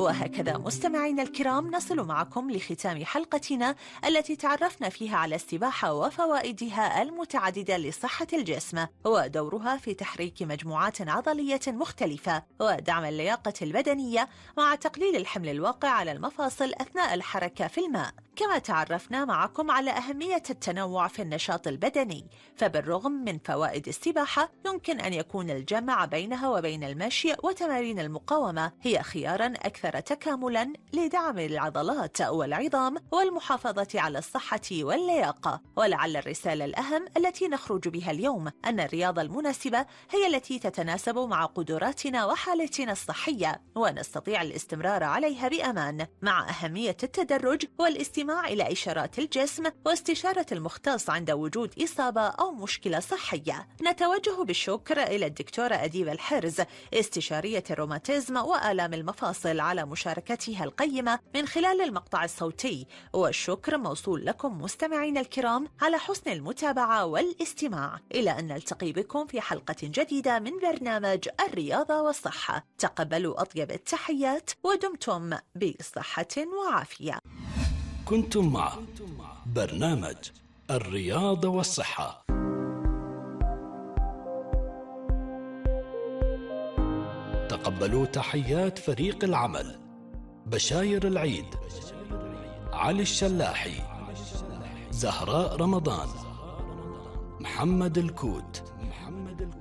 وهكذا مستمعينا الكرام نصل معكم لختام حلقتنا التي تعرفنا فيها على السباحة وفوائدها المتعددة لصحة الجسم ودورها في تحريك مجموعات عضلية مختلفة ودعم اللياقة البدنية مع تقليل الحمل الواقع على المفاصل أثناء الحركة في الماء. كما تعرفنا معكم على أهمية التنوع في النشاط البدني، فبالرغم من فوائد السباحة يمكن أن يكون الجمع بينها وبين المشي وتمارين المقاومة هي خياراً أكثر تكاملاً لدعم العضلات والعظام والمحافظة على الصحة واللياقة. ولعل الرسالة الأهم التي نخرج بها اليوم أن الرياضة المناسبة هي التي تتناسب مع قدراتنا وحالتنا الصحية ونستطيع الاستمرار عليها بأمان، مع أهمية التدرج والاستماع إلى إشارات الجسم واستشارة المختص عند وجود إصابة أو مشكلة صحية. نتوجه بالشكر إلى الدكتورة أديب الحرز استشارية الروماتيزم وآلام المفاصل على مشاركتها القيمة من خلال المقطع الصوتي، والشكر موصول لكم مستمعين الكرام على حسن المتابعة والاستماع. إلى أن نلتقي بكم في حلقة جديدة من برنامج الرياضة والصحة. تقبلوا أطيب التحيات ودمتم بصحة وعافية. كنتم مع برنامج الرياضة والصحة. تقبلوا تحيات فريق العمل: بشاير العيد، علي الشلاحي، زهراء رمضان، محمد الكوت.